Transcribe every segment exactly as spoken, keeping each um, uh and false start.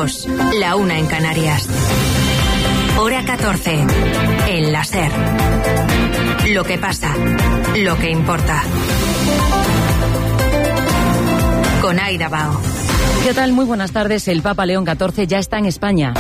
dos, la una en Canarias. Hora catorce, en la SER. Lo que pasa, lo que importa. Con Aida Bao. ¿Qué tal? Muy buenas tardes. El Papa León catorce ya está en España.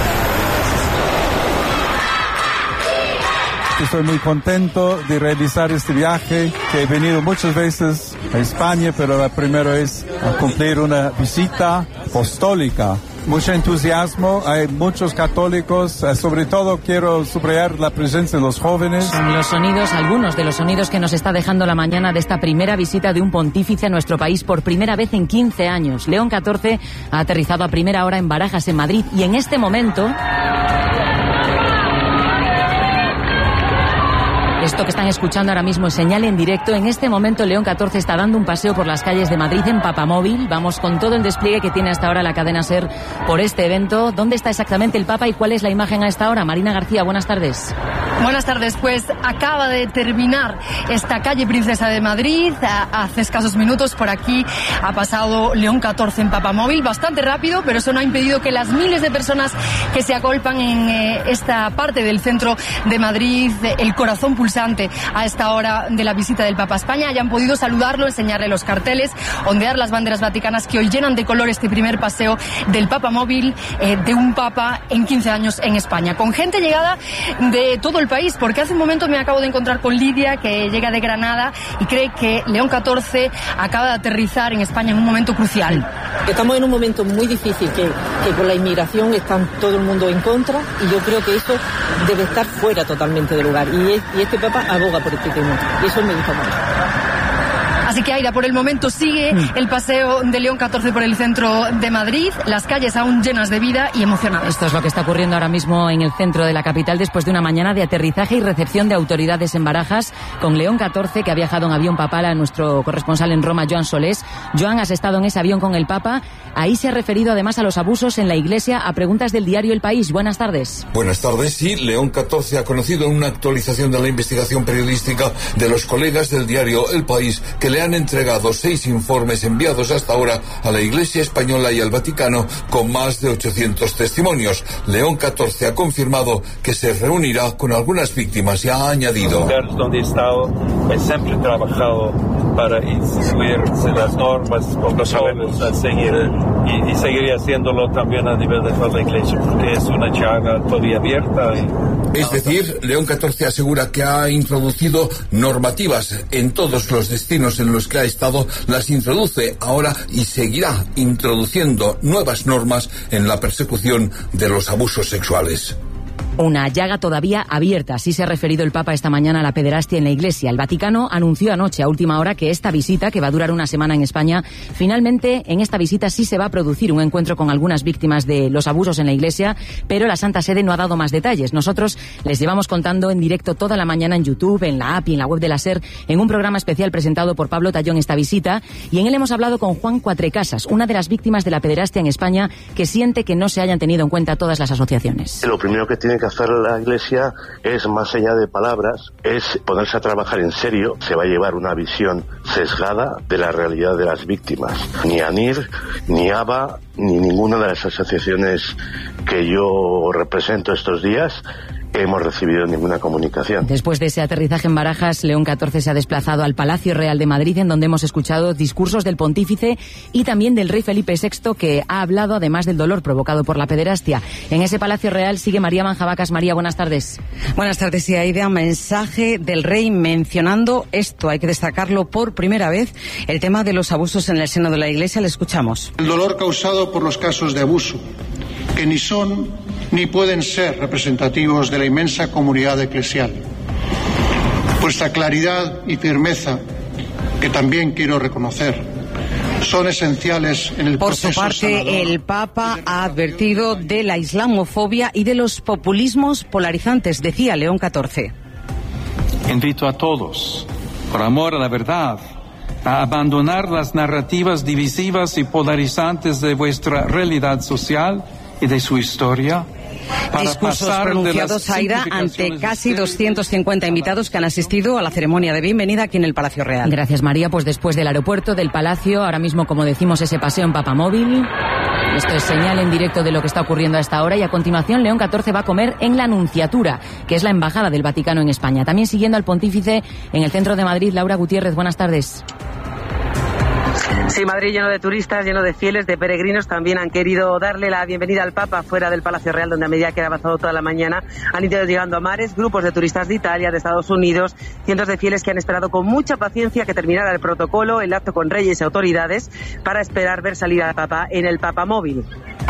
Estoy muy contento de realizar este viaje, que he venido muchas veces a España, pero la primera es a cumplir una visita apostólica. Mucho entusiasmo, hay muchos católicos, sobre todo quiero subrayar la presencia de los jóvenes. Son los sonidos, algunos de los sonidos que nos está dejando la mañana de esta primera visita de un pontífice a nuestro país por primera vez en quince años. León catorce ha aterrizado a primera hora en Barajas, en Madrid, y en este momento... Esto que están escuchando ahora mismo es señal en directo. En este momento León catorce está dando un paseo por las calles de Madrid en Papamóvil. Vamos con todo el despliegue que tiene hasta ahora la cadena SER por este evento. ¿Dónde está exactamente el Papa y cuál es la imagen a esta hora? Marina García, buenas tardes. Buenas tardes, pues acaba de terminar esta calle Princesa de Madrid. Hace escasos minutos por aquí ha pasado León catorce en Papamóvil, bastante rápido, pero eso no ha impedido que las miles de personas que se agolpan en eh, esta parte del centro de Madrid, el corazón pulsante a esta hora de la visita del Papa a España, hayan podido saludarlo, enseñarle los carteles, ondear las banderas vaticanas que hoy llenan de color este primer paseo del Papamóvil, eh, de un Papa en quince años en España, con gente llegada de todo el país, porque hace un momento me acabo de encontrar con Lidia, que llega de Granada y cree que León catorce acaba de aterrizar en España en un momento crucial. Estamos en un momento muy difícil, que, que con la inmigración está todo el mundo en contra, y yo creo que eso debe estar fuera totalmente del lugar, y, es, y este Papa aboga por este tema, y eso me gusta mucho. Así que, Aida, por el momento sigue el paseo de León catorce por el centro de Madrid, las calles aún llenas de vida y emocionadas. Esto es lo que está ocurriendo ahora mismo en el centro de la capital después de una mañana de aterrizaje y recepción de autoridades en Barajas con León catorce, que ha viajado en avión papal, a nuestro corresponsal en Roma, Joan Solés. Joan, has estado en ese avión con el Papa. Ahí se ha referido además a los abusos en la Iglesia, a preguntas del diario El País. Buenas tardes. Buenas tardes. Sí, León catorce ha conocido una actualización de la investigación periodística de los colegas del diario El País, que le han entregado seis informes enviados hasta ahora a la Iglesia Española y al Vaticano con más de ochocientos testimonios. León catorce ha confirmado que se reunirá con algunas víctimas y ha añadido: los lugares donde he estado, pues siempre he trabajado para instituir las normas, lo sabemos, a seguir, y, y seguiré haciéndolo también a nivel de toda la Iglesia, porque es una llaga todavía abierta. Y... Es decir, León catorce asegura que ha introducido normativas en todos los destinos en los que ha estado, las introduce ahora y seguirá introduciendo nuevas normas en la persecución de los abusos sexuales. Una llaga todavía abierta, así se ha referido el Papa esta mañana a la pederastia en la Iglesia. El Vaticano anunció anoche a última hora que esta visita, que va a durar una semana en España, finalmente en esta visita sí se va a producir un encuentro con algunas víctimas de los abusos en la Iglesia, pero la Santa Sede no ha dado más detalles. Nosotros les llevamos contando en directo toda la mañana en YouTube, en la app y en la web de la SER, en un programa especial presentado por Pablo Tallón esta visita, y en él hemos hablado con Juan Cuatrecasas, una de las víctimas de la pederastia en España, que siente que no se hayan tenido en cuenta todas las asociaciones. Lo primero que tiene que hacer la Iglesia es, más allá de palabras, es ponerse a trabajar en serio. Se va a llevar una visión sesgada de la realidad de las víctimas. Ni ANIR, ni ABA, ni ninguna de las asociaciones que yo represento estos días hemos recibido ninguna comunicación. Después de ese aterrizaje en Barajas, León catorce se ha desplazado al Palacio Real de Madrid, en donde hemos escuchado discursos del pontífice y también del rey Felipe sexto, que ha hablado además del dolor provocado por la pederastia. En ese Palacio Real sigue María Manjabacas. María, buenas tardes. Buenas tardes, y Aida. Mensaje del rey mencionando esto, hay que destacarlo por primera vez, el tema de los abusos en el seno de la Iglesia. Le escuchamos. El dolor causado por los casos de abuso, que ni son ni pueden ser representativos de la inmensa comunidad eclesial. Vuestra claridad y firmeza, que también quiero reconocer, son esenciales en el Por proceso su parte, sanador. El Papa ha advertido de la islamofobia y de los populismos polarizantes, decía León catorce. Invito a todos, por amor a la verdad, a abandonar las narrativas divisivas y polarizantes de vuestra realidad social y de su historia. Discursos pronunciados, Aida, ante casi doscientos cincuenta invitados que han asistido a la ceremonia de bienvenida aquí en el Palacio Real. Gracias, María. Pues después del aeropuerto, del Palacio, ahora mismo, como decimos, ese paseo en Papamóvil. Esto es señal en directo de lo que está ocurriendo a esta hora y a continuación León catorce va a comer en la Nunciatura, que es la embajada del Vaticano en España. También siguiendo al pontífice en el centro de Madrid, Laura Gutiérrez, buenas tardes. Sí, Madrid lleno de turistas, lleno de fieles, de peregrinos. También han querido darle la bienvenida al Papa fuera del Palacio Real, donde a medida que ha avanzado toda la mañana han ido llegando a mares, grupos de turistas de Italia, de Estados Unidos, cientos de fieles que han esperado con mucha paciencia que terminara el protocolo, el acto con reyes y autoridades, para esperar ver salir al Papa en el Papamóvil.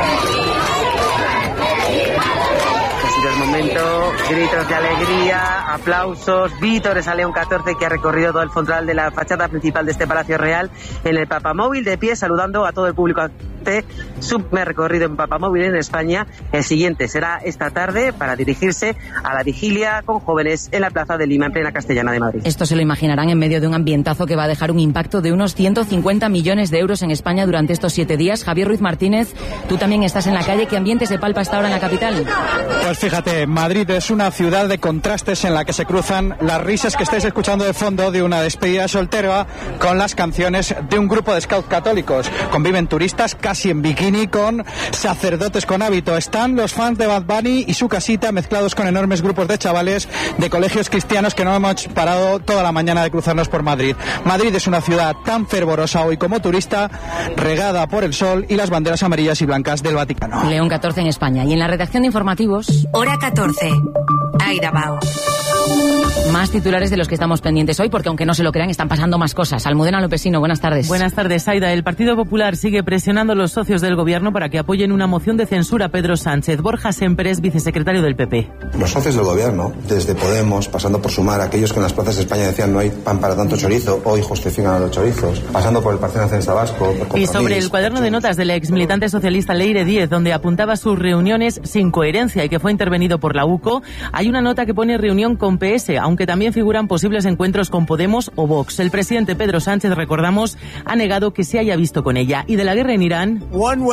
El momento, gritos de alegría, aplausos, vítores a León catorce, que ha recorrido todo el frontal de la fachada principal de este Palacio Real en el Papamóvil, de pie, saludando a todo el público. Su recorrido en Papamóvil en España. El siguiente será esta tarde para dirigirse a la vigilia con jóvenes en la Plaza de Lima, en plena Castellana de Madrid. Esto se lo imaginarán en medio de un ambientazo que va a dejar un impacto de unos ciento cincuenta millones de euros en España durante estos siete días. Javier Ruiz Martínez, tú también estás en la calle. ¿Qué ambiente se palpa hasta ahora en la capital? Pues fíjate, Madrid es una ciudad de contrastes en la que se cruzan las risas que estáis escuchando de fondo de una despedida soltera con las canciones de un grupo de scouts católicos. Conviven turistas casi en bikini con sacerdotes con hábito. Están los fans de Bad Bunny y su casita mezclados con enormes grupos de chavales de colegios cristianos que no hemos parado toda la mañana de cruzarnos por Madrid. Madrid es una ciudad tan fervorosa hoy como turista, regada por el sol y las banderas amarillas y blancas del Vaticano. León catorce en España. Y en la redacción de informativos, Hora catorce. Aida Bao. Más titulares de los que estamos pendientes hoy, porque aunque no se lo crean, están pasando más cosas. Almudena Lopesino, buenas tardes. Buenas tardes, Aida. El Partido Popular sigue presionando a los socios del gobierno para que apoyen una moción de censura a Pedro Sánchez. Borja Semper es vicesecretario del P P. Los socios del gobierno, desde Podemos, pasando por Sumar, aquellos que en las plazas de España decían no hay pan para tanto chorizo, hoy justifican a los chorizos, pasando por el Partido Nacionalista Vasco. Y sobre el cuaderno de notas de la exmilitante socialista Leire Díez, donde apuntaba sus reuniones sin coherencia y que fue intervenido por la U C O, hay una nota que pone reunión con P S, aunque también figuran posibles encuentros con Podemos o Vox. El presidente Pedro Sánchez, recordamos, ha negado que se haya visto con ella. Y de la guerra en Irán,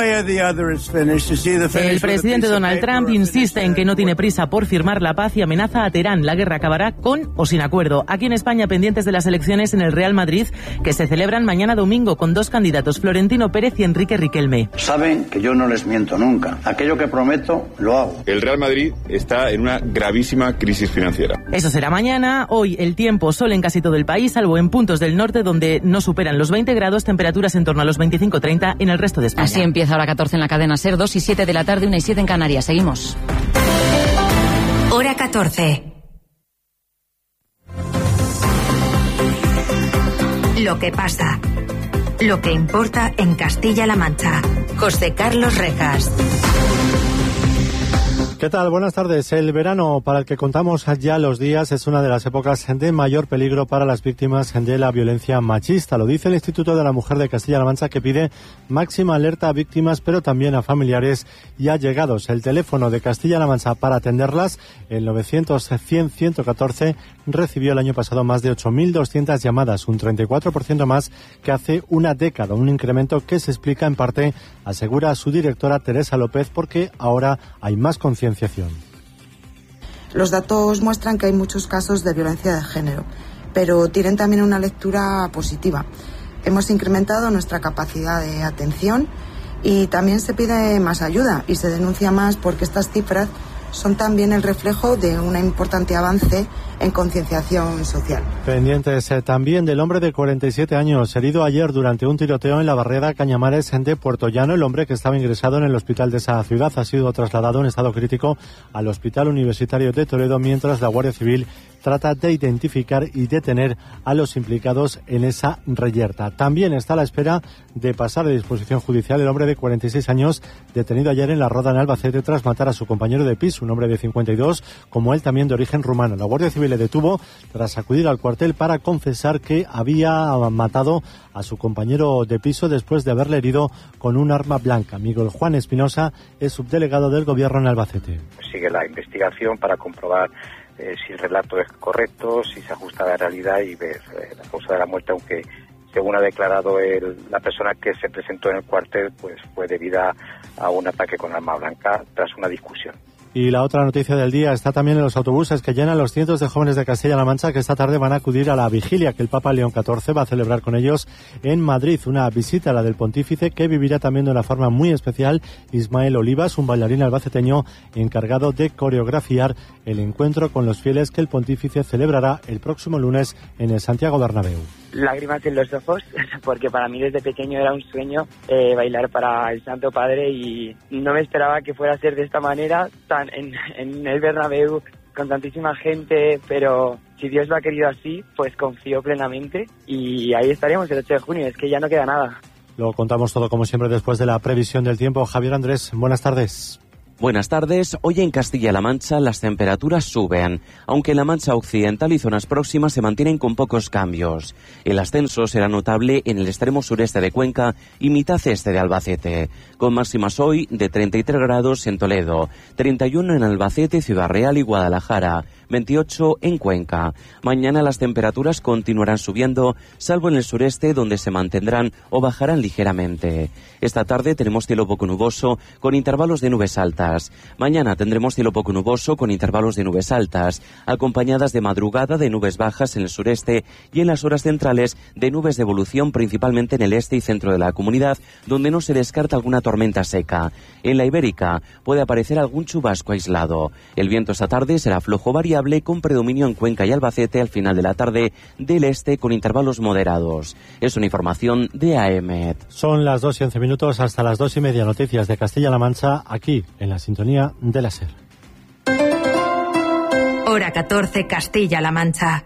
el presidente Donald Trump insiste en que no tiene prisa por firmar la paz y amenaza a Teherán. La guerra acabará con o sin acuerdo. Aquí en España, pendientes de las elecciones en el Real Madrid, que se celebran mañana domingo con dos candidatos, Florentino Pérez y Enrique Riquelme. Saben que yo no les miento nunca. Aquello que prometo, lo hago. El Real Madrid está en una gravísima crisis financiera. Eso será mañana. Hoy el tiempo, sol en casi todo el país, salvo en puntos del norte donde no superan los veinte grados, temperaturas en torno a los veinticinco treinta en el resto de España. Así empieza Hora catorce en la cadena SER, dos y siete de la tarde, una y siete en Canarias. Seguimos. Hora catorce. Lo que pasa. Lo que importa en Castilla-La Mancha. José Carlos Rejas. ¿Qué tal? Buenas tardes. El verano, para el que contamos ya los días, es una de las épocas de mayor peligro para las víctimas de la violencia machista. Lo dice el Instituto de la Mujer de Castilla-La Mancha, que pide máxima alerta a víctimas, pero también a familiares y allegados. El teléfono de Castilla-La Mancha para atenderlas, el novecientos cien ciento catorce, recibió el año pasado más de ocho mil doscientas llamadas, un treinta y cuatro por ciento más que hace una década. Un incremento que se explica en parte, asegura su directora Teresa López, porque ahora hay más conciencia. Los datos muestran que hay muchos casos de violencia de género, pero tienen también una lectura positiva. Hemos incrementado nuestra capacidad de atención y también se pide más ayuda y se denuncia más, porque estas cifras son también el reflejo de un importante avance en concienciación social. Pendientes eh, también del hombre de cuarenta y siete años, herido ayer durante un tiroteo en la barriada Cañamares de Puerto Llano. El hombre, que estaba ingresado en el hospital de esa ciudad, ha sido trasladado en estado crítico al Hospital Universitario de Toledo, mientras la Guardia Civil trata de identificar y detener a los implicados en esa reyerta. También está a la espera de pasar a disposición judicial el hombre de cuarenta y seis años, detenido ayer en La Roda, en Albacete, tras matar a su compañero de piso, un hombre de cincuenta y dos, como él, también de origen rumano. La Guardia Civil le detuvo tras acudir al cuartel para confesar que había matado a su compañero de piso después de haberle herido con un arma blanca. Miguel Juan Espinosa es subdelegado del Gobierno en Albacete. Sigue la investigación para comprobar eh, si el relato es correcto, si se ajusta a la realidad y ver eh, la causa de la muerte, aunque según ha declarado el, la persona que se presentó en el cuartel, pues fue debida a un ataque con arma blanca tras una discusión. Y la otra noticia del día está también en los autobuses que llenan los cientos de jóvenes de Castilla-La Mancha que esta tarde van a acudir a la vigilia que el Papa León catorce va a celebrar con ellos en Madrid. Una visita a la del pontífice que vivirá también de una forma muy especial Ismael Olivas, un bailarín albaceteño encargado de coreografiar el encuentro con los fieles que el pontífice celebrará el próximo lunes en el Santiago Bernabéu. Lágrimas en los ojos, porque para mí desde pequeño era un sueño eh, bailar para el Santo Padre y no me esperaba que fuera a ser de esta manera, tan en, en el Bernabéu, con tantísima gente, pero si Dios lo ha querido así, pues confío plenamente y ahí estaremos el ocho de junio, es que ya no queda nada. Lo contamos todo como siempre después de la previsión del tiempo. Javier Andrés, buenas tardes. Buenas tardes. Hoy en Castilla-La Mancha las temperaturas suben, aunque en la Mancha Occidental y zonas próximas se mantienen con pocos cambios. El ascenso será notable en el extremo sureste de Cuenca y mitad este de Albacete, con máximas hoy de treinta y tres grados en Toledo, treinta y uno en Albacete, Ciudad Real y Guadalajara, veintiocho en Cuenca. Mañana las temperaturas continuarán subiendo, salvo en el sureste donde se mantendrán o bajarán ligeramente. Esta tarde tenemos cielo poco nuboso con intervalos de nubes altas. Mañana tendremos cielo poco nuboso con intervalos de nubes altas, acompañadas de madrugada de nubes bajas en el sureste y en las horas centrales de nubes de evolución principalmente en el este y centro de la comunidad, donde no se descarta alguna tormenta seca. En la Ibérica puede aparecer algún chubasco aislado. El viento esta tarde será flojo variable con predominio en Cuenca y Albacete al final de la tarde del este con intervalos moderados. Es una información de A E M E T. Son las dos y once minutos, hasta las dos y media noticias de Castilla-La Mancha, aquí en la sintonía de la SER. Hora catorce, Castilla-La Mancha.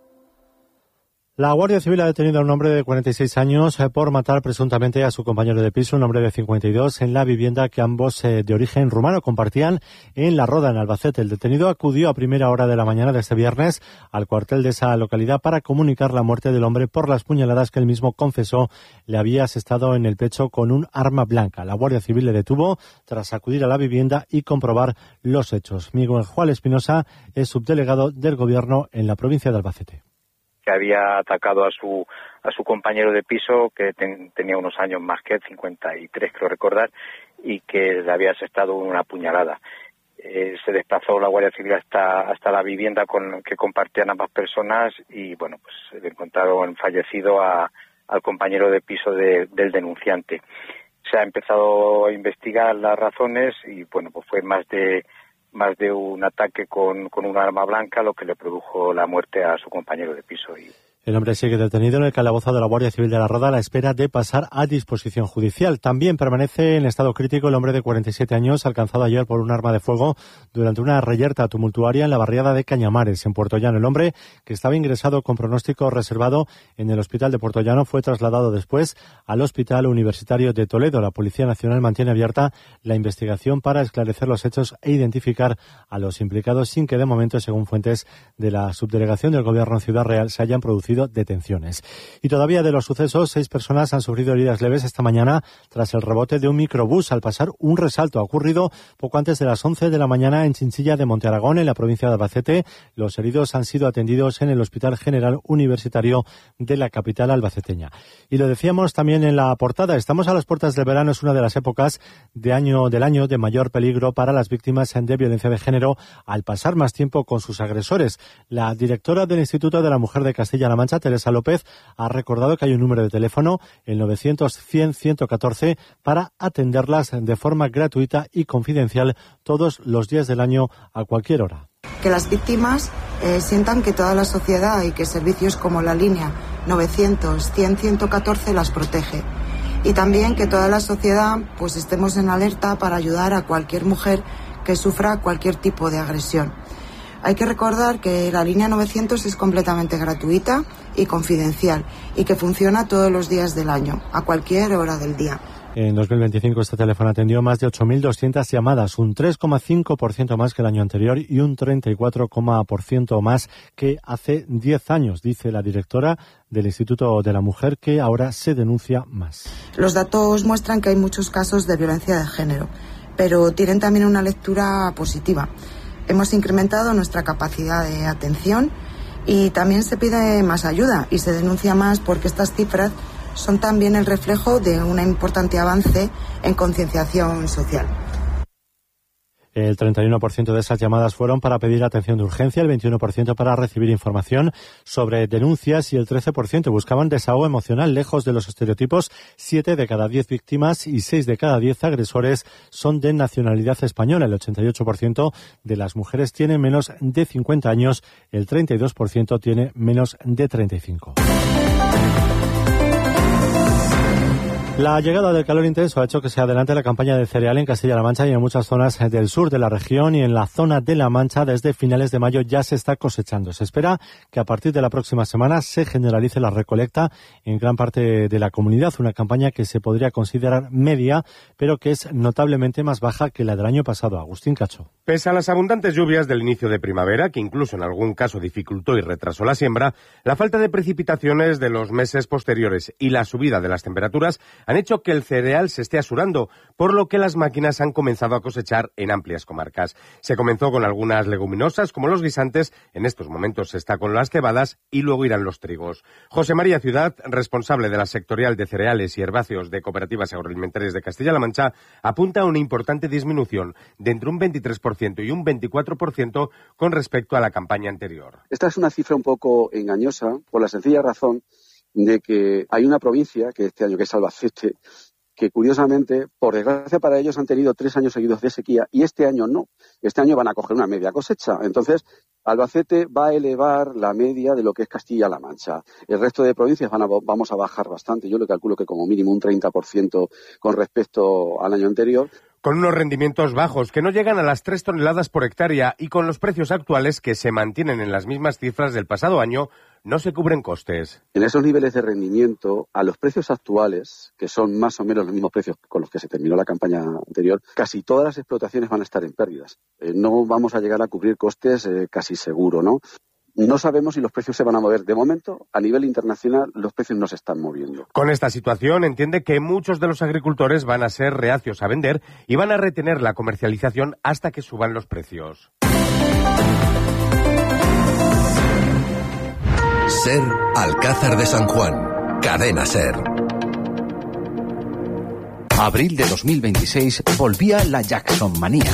La Guardia Civil ha detenido a un hombre de cuarenta y seis años por matar presuntamente a su compañero de piso, un hombre de cincuenta y dos, en la vivienda que ambos eh, de origen rumano compartían en La Roda, en Albacete. El detenido acudió a primera hora de la mañana de este viernes al cuartel de esa localidad para comunicar la muerte del hombre por las puñaladas que él mismo confesó le había asestado en el pecho con un arma blanca. La Guardia Civil le detuvo tras acudir a la vivienda y comprobar los hechos. Miguel Juan Espinosa es subdelegado del Gobierno en la provincia de Albacete. Que había atacado a su a su compañero de piso, que ten, tenía unos años más que él, cincuenta y tres creo recordar, y que le había asestado una puñalada. Eh, se desplazó la Guardia Civil hasta hasta la vivienda con que compartían ambas personas y, bueno, pues le encontraron fallecido a, al compañero de piso de, del denunciante. Se ha empezado a investigar las razones y, bueno, pues fue más de más de un ataque con, con un arma blanca lo que le produjo la muerte a su compañero de piso. Y el hombre sigue detenido en el calabozo de la Guardia Civil de La Roda a la espera de pasar a disposición judicial. También permanece en estado crítico el hombre de cuarenta y siete años, alcanzado ayer por un arma de fuego durante una reyerta tumultuaria en la barriada de Cañamares, en Puerto Llano. El hombre, que estaba ingresado con pronóstico reservado en el hospital de Puerto Llano, fue trasladado después al Hospital Universitario de Toledo. La Policía Nacional mantiene abierta la investigación para esclarecer los hechos e identificar a los implicados, sin que de momento, según fuentes de la subdelegación del Gobierno en Ciudad Real, se hayan producido detenciones. Y todavía de los sucesos, seis personas han sufrido heridas leves esta mañana tras el rebote de un microbús al pasar un resalto. Ha ocurrido poco antes de las once de la mañana en Chinchilla de Monte Aragón, en la provincia de Albacete. Los heridos han sido atendidos en el Hospital General Universitario de la capital albaceteña. Y lo decíamos también en la portada, estamos a las puertas del verano, es una de las épocas de año, del año de mayor peligro para las víctimas de violencia de género al pasar más tiempo con sus agresores. La directora del Instituto de la Mujer de Castilla-La Mancha, Teresa López, ha recordado que hay un número de teléfono, el novecientos cien ciento catorce, para atenderlas de forma gratuita y confidencial todos los días del año a cualquier hora. Que las víctimas eh, sientan que toda la sociedad y que servicios como la línea novecientos cien ciento catorce las protege. Y también que toda la sociedad pues estemos en alerta para ayudar a cualquier mujer que sufra cualquier tipo de agresión. Hay que recordar que la línea novecientos es completamente gratuita y confidencial y que funciona todos los días del año, a cualquier hora del día. En dos mil veinticinco este teléfono atendió más de ocho mil doscientas llamadas, un tres coma cinco por ciento más que el año anterior y un treinta y cuatro coma cinco por ciento más que hace diez años, dice la directora del Instituto de la Mujer, que ahora se denuncia más. Los datos muestran que hay muchos casos de violencia de género, pero tienen también una lectura positiva. Hemos incrementado nuestra capacidad de atención y también se pide más ayuda y se denuncia más porque estas cifras son también el reflejo de un importante avance en concienciación social. El treinta y uno por ciento de esas llamadas fueron para pedir atención de urgencia, el veintiuno por ciento para recibir información sobre denuncias y el trece por ciento buscaban desahogo emocional. Lejos de los estereotipos, siete de cada diez víctimas y seis de cada diez agresores son de nacionalidad española. El ochenta y ocho por ciento de las mujeres tiene menos de cincuenta años, el treinta y dos por ciento tiene menos de treinta y cinco. La llegada del calor intenso ha hecho que se adelante la campaña de cereal en Castilla-La Mancha y en muchas zonas del sur de la región, y en la zona de La Mancha desde finales de mayo ya se está cosechando. Se espera que a partir de la próxima semana se generalice la recolecta en gran parte de la comunidad, una campaña que se podría considerar media, pero que es notablemente más baja que la del año pasado. Agustín Cacho. Pese a las abundantes lluvias del inicio de primavera, que incluso en algún caso dificultó y retrasó la siembra, la falta de precipitaciones de los meses posteriores y la subida de las temperaturas han hecho que el cereal se esté asurando, por lo que las máquinas han comenzado a cosechar en amplias comarcas. Se comenzó con algunas leguminosas, como los guisantes, en estos momentos se está con las cebadas y luego irán los trigos. José María Ciudad, responsable de la sectorial de cereales y herbáceos de Cooperativas Agroalimentarias de Castilla-La Mancha, apunta a una importante disminución de entre un veintitrés por ciento y un veinticuatro por ciento con respecto a la campaña anterior. Esta es una cifra un poco engañosa por la sencilla razón de que hay una provincia, que este año que es Albacete, que curiosamente, por desgracia para ellos, han tenido tres años seguidos de sequía y este año no. Este año van a coger una media cosecha. Entonces, Albacete va a elevar la media de lo que es Castilla-La Mancha. El resto de provincias van a, vamos a bajar bastante. Yo le calculo que como mínimo un treinta por ciento con respecto al año anterior. Con unos rendimientos bajos que no llegan a las tres toneladas por hectárea y con los precios actuales que se mantienen en las mismas cifras del pasado año, no se cubren costes. En esos niveles de rendimiento, a los precios actuales, que son más o menos los mismos precios con los que se terminó la campaña anterior, casi todas las explotaciones van a estar en pérdidas. Eh, no vamos a llegar a cubrir costes eh, casi seguro, ¿no? No sabemos si los precios se van a mover. De momento, a nivel internacional, los precios no se están moviendo. Con esta situación, entiende que muchos de los agricultores van a ser reacios a vender y van a retener la comercialización hasta que suban los precios. SER Alcázar de San Juan. Cadena SER. Abril de dos mil veintiséis volvía la Jackson Manía.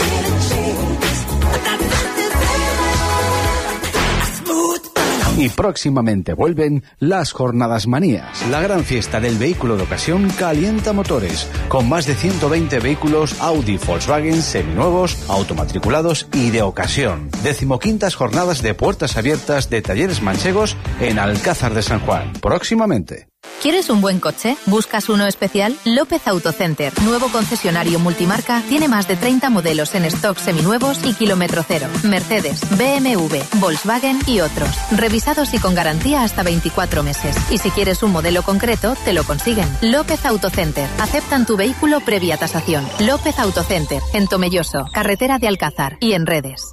Y próximamente vuelven las Jornadas Manías. La gran fiesta del vehículo de ocasión calienta motores, con más de ciento veinte vehículos Audi, Volkswagen, seminuevos, automatriculados y de ocasión. Decimoquintas jornadas de puertas abiertas de talleres manchegos en Alcázar de San Juan. Próximamente. ¿Quieres un buen coche? ¿Buscas uno especial? López Autocenter, nuevo concesionario multimarca, tiene más de treinta modelos en stock seminuevos y kilómetro cero. Mercedes, B M W, Volkswagen y otros. Revisados y con garantía hasta veinticuatro meses. Y si quieres un modelo concreto, te lo consiguen. López Autocenter. Aceptan tu vehículo previa tasación. López Autocenter, en Tomelloso, carretera de Alcázar y en redes.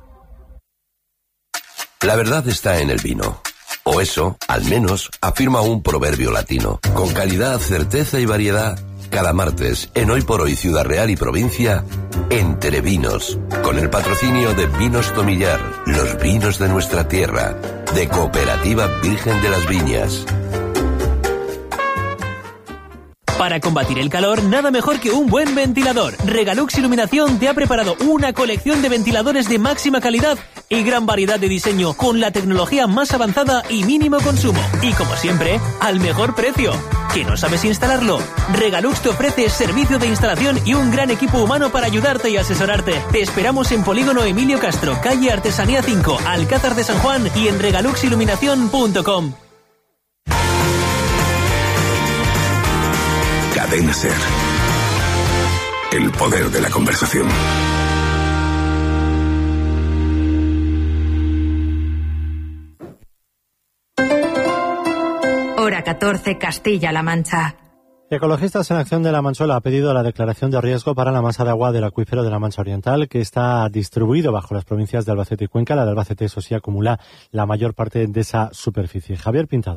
La verdad está en el vino. O eso, al menos, afirma un proverbio latino. Con calidad, certeza y variedad, cada martes, en Hoy por Hoy Ciudad Real y Provincia, Entre Vinos, con el patrocinio de Vinos Tomillar, los vinos de nuestra tierra, de Cooperativa Virgen de las Viñas. Para combatir el calor, nada mejor que un buen ventilador. Regalux Iluminación te ha preparado una colección de ventiladores de máxima calidad y gran variedad de diseño, con la tecnología más avanzada y mínimo consumo. Y como siempre, al mejor precio. ¿Que no sabes instalarlo? Regalux te ofrece servicio de instalación y un gran equipo humano para ayudarte y asesorarte. Te esperamos en Polígono Emilio Castro, calle Artesanía cinco, Alcázar de San Juan, y en regalux iluminación punto com. Cadena SER. El poder de la conversación. Hora catorce, Castilla-La Mancha. Ecologistas en Acción de La Manchuela ha pedido la declaración de riesgo para la masa de agua del acuífero de la Mancha Oriental, que está distribuido bajo las provincias de Albacete y Cuenca. La de Albacete, eso sí, acumula la mayor parte de esa superficie. Javier Pintado.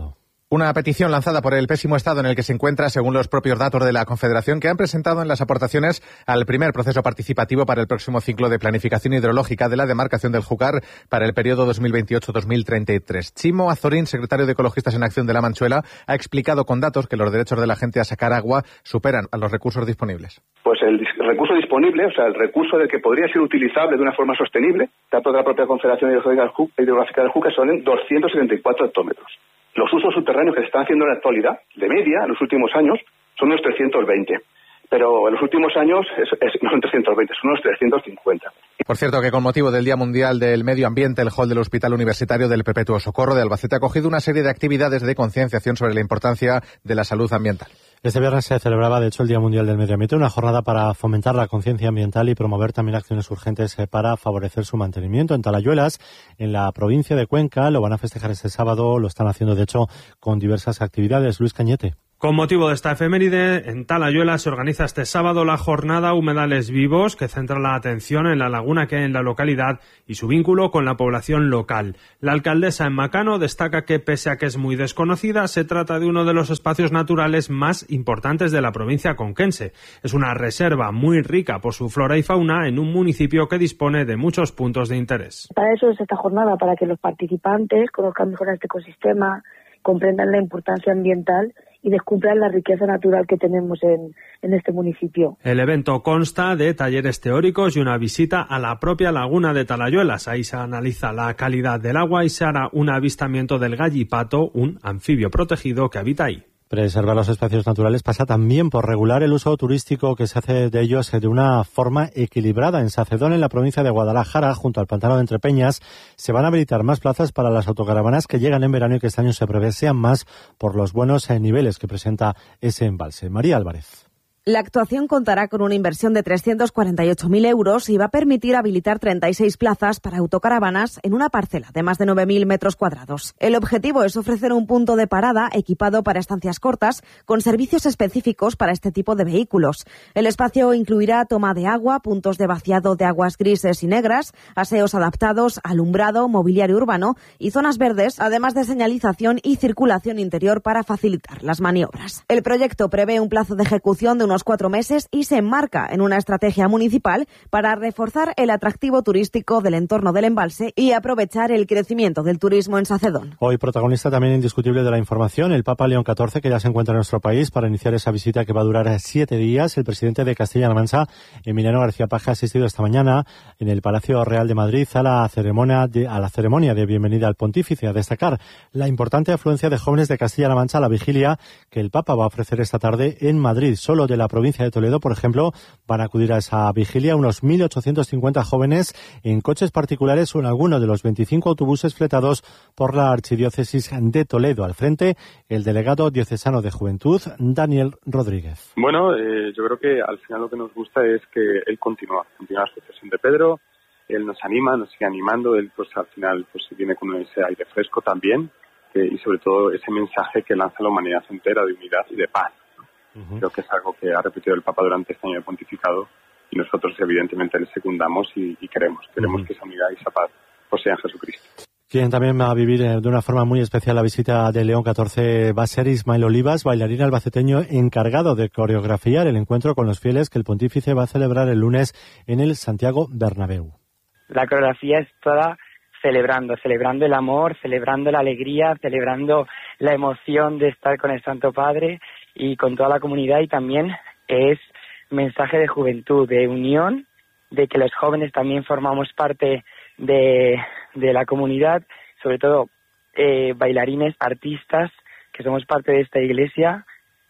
Una petición lanzada por el pésimo estado en el que se encuentra, según los propios datos de la Confederación, que han presentado en las aportaciones al primer proceso participativo para el próximo ciclo de planificación hidrológica de la demarcación del Júcar para el periodo dos mil veintiocho dos mil treinta y tres. Chimo Azorín, secretario de Ecologistas en Acción de La Manchuela, ha explicado con datos que los derechos de la gente a sacar agua superan a los recursos disponibles. Pues el recurso disponible, o sea, el recurso del que podría ser utilizable de una forma sostenible, datos de la propia Confederación Hidrográfica del Júcar, son en doscientos setenta y cuatro hectómetros. Los usos subterráneos que se están haciendo en la actualidad, de media, en los últimos años, son unos trescientos veinte. Pero en los últimos años es, es, no son trescientos veinte, son unos trescientos cincuenta. Por cierto, que con motivo del Día Mundial del Medio Ambiente, el hall del Hospital Universitario del Perpetuo Socorro de Albacete ha acogido una serie de actividades de concienciación sobre la importancia de la salud ambiental. Este viernes se celebraba, de hecho, el Día Mundial del Medio Ambiente, una jornada para fomentar la conciencia ambiental y promover también acciones urgentes para favorecer su mantenimiento. En Talayuelas, en la provincia de Cuenca, lo van a festejar este sábado, lo están haciendo, de hecho, con diversas actividades. Luis Cañete. Con motivo de esta efeméride, en Talayuela se organiza este sábado la jornada Humedales Vivos, que centra la atención en la laguna que hay en la localidad y su vínculo con la población local. La alcaldesa en Macano destaca que, pese a que es muy desconocida, se trata de uno de los espacios naturales más importantes de la provincia conquense. Es una reserva muy rica por su flora y fauna en un municipio que dispone de muchos puntos de interés. Para eso es esta jornada, para que los participantes conozcan mejor este ecosistema, comprendan la importancia ambiental y descubran la riqueza natural que tenemos en, en este municipio. El evento consta de talleres teóricos y una visita a la propia laguna de Talayuelas. Ahí se analiza la calidad del agua y se hará un avistamiento del gallipato, un anfibio protegido que habita ahí. Preservar los espacios naturales pasa también por regular el uso turístico que se hace de ellos de una forma equilibrada. En Sacedón, en la provincia de Guadalajara, junto al pantano de Entrepeñas, se van a habilitar más plazas para las autocaravanas que llegan en verano y que este año se prevé sean más por los buenos niveles que presenta ese embalse. María Álvarez. La actuación contará con una inversión de trescientos cuarenta y ocho mil euros y va a permitir habilitar treinta y seis plazas para autocaravanas en una parcela de más de nueve mil metros cuadrados. El objetivo es ofrecer un punto de parada equipado para estancias cortas con servicios específicos para este tipo de vehículos. El espacio incluirá toma de agua, puntos de vaciado de aguas grises y negras, aseos adaptados, alumbrado, mobiliario urbano y zonas verdes, además de señalización y circulación interior para facilitar las maniobras. El proyecto prevé un plazo de ejecución de unos cuatro meses y se enmarca en una estrategia municipal para reforzar el atractivo turístico del entorno del embalse y aprovechar el crecimiento del turismo en Sacedón. Hoy protagonista también indiscutible de la información, el Papa León catorce, que ya se encuentra en nuestro país para iniciar esa visita que va a durar siete días. El presidente de Castilla-La Mancha, Emiliano García Paje, ha asistido esta mañana en el Palacio Real de Madrid a la ceremonia de, a la ceremonia de bienvenida al pontífice, a destacar la importante afluencia de jóvenes de Castilla-La Mancha a la vigilia que el Papa va a ofrecer esta tarde en Madrid. Solo de la provincia de Toledo, por ejemplo, van a acudir a esa vigilia unos mil ochocientos cincuenta jóvenes en coches particulares o en alguno de los veinticinco autobuses fletados por la Archidiócesis de Toledo. Al frente, el delegado diocesano de Juventud, Daniel Rodríguez. Bueno, eh, yo creo que al final lo que nos gusta es que él continúa, continúa la sucesión de Pedro, él nos anima, nos sigue animando, él pues al final pues viene con ese aire fresco también eh, y sobre todo ese mensaje que lanza a la humanidad entera de unidad y de paz. Creo que es algo que ha repetido el Papa durante este año de pontificado y nosotros evidentemente le secundamos y, y queremos, queremos uh-huh. que esa unidad y esa paz pues sea en Jesucristo. Quien también va a vivir de una forma muy especial la visita de León catorce va a ser Ismael Olivas, bailarín albaceteño encargado de coreografiar el encuentro con los fieles que el pontífice va a celebrar el lunes en el Santiago Bernabéu. La coreografía es toda celebrando, celebrando el amor, celebrando la alegría, celebrando la emoción de estar con el Santo Padre y con toda la comunidad, y también es mensaje de juventud, de unión, de que los jóvenes también formamos parte de, de la comunidad, sobre todo eh, bailarines, artistas, que somos parte de esta iglesia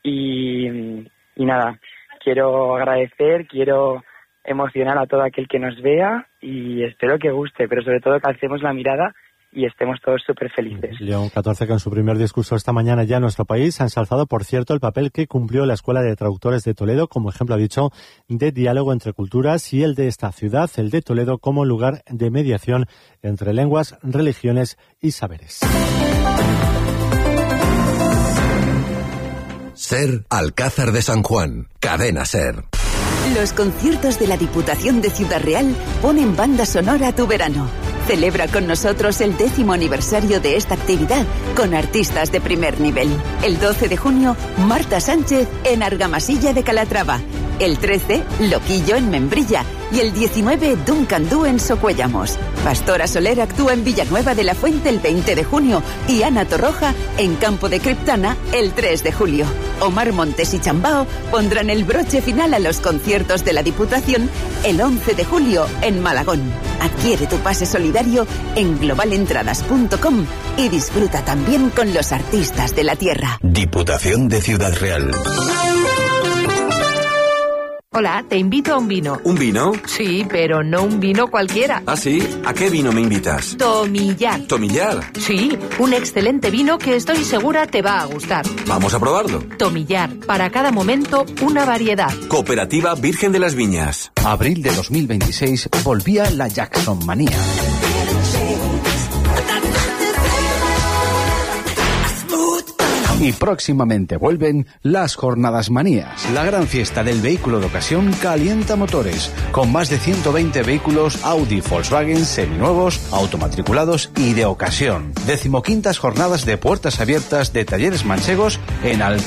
y, y nada, quiero agradecer, quiero emocionar a todo aquel que nos vea y espero que guste, pero sobre todo que alcemos la mirada y estemos todos súper felices. León catorce, que en su primer discurso esta mañana ya en nuestro país ha ensalzado, por cierto, el papel que cumplió la Escuela de Traductores de Toledo, como ejemplo, ha dicho, de diálogo entre culturas, y el de esta ciudad, el de Toledo, como lugar de mediación entre lenguas, religiones y saberes. SER Alcázar de San Juan, Cadena SER. Los conciertos de la Diputación de Ciudad Real ponen banda sonora a tu verano. Celebra con nosotros el décimo aniversario de esta actividad con artistas de primer nivel. El doce de junio, Marta Sánchez en Argamasilla de Calatrava. El trece, Loquillo en Membrilla. Y el diecinueve, Duncan Du en Socuéllamos. Pastora Soler actúa en Villanueva de la Fuente el veinte de junio y Ana Torroja en Campo de Criptana el tres de julio. Omar Montes y Chambao pondrán el broche final a los conciertos de la Diputación el once de julio en Malagón. Adquiere tu pase solidario en global entradas punto com y disfruta también con los artistas de la tierra. Diputación de Ciudad Real. Hola, te invito a un vino. ¿Un vino? Sí, pero no un vino cualquiera. ¿Ah, sí? ¿A qué vino me invitas? Tomillar. ¿Tomillar? Sí, un excelente vino que estoy segura te va a gustar. Vamos a probarlo. Tomillar, para cada momento una variedad. Cooperativa Virgen de las Viñas. Abril de dos mil veintiséis volvía la Jackson Manía. Y próximamente vuelven las Jornadas Manías, la gran fiesta del vehículo de ocasión calienta motores, con más de ciento veinte vehículos Audi, Volkswagen, seminuevos, automatriculados y de ocasión. Decimoquintas jornadas de puertas abiertas de talleres manchegos en Alcalá.